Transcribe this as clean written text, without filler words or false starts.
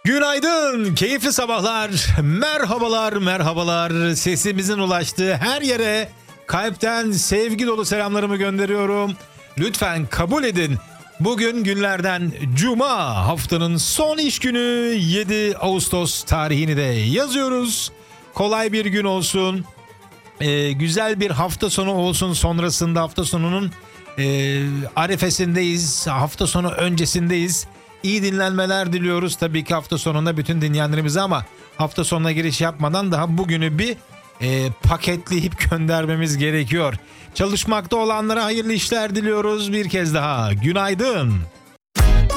Günaydın, keyifli sabahlar, merhabalar, merhabalar. Sesimizin ulaştığı her yere kalpten sevgi dolu selamlarımı gönderiyorum. Lütfen kabul edin. Bugün günlerden Cuma, haftanın son iş günü, 7 Ağustos tarihini de yazıyoruz. Kolay bir gün olsun, güzel bir hafta sonu olsun. Sonrasında hafta sonunun arefesindeyiz, hafta sonu öncesindeyiz. İyi dinlenmeler diliyoruz tabii ki hafta sonunda bütün dinleyenlerimize, ama hafta sonuna giriş yapmadan daha bugünü bir paketleyip göndermemiz gerekiyor. Çalışmakta olanlara hayırlı işler diliyoruz bir kez daha. Günaydın.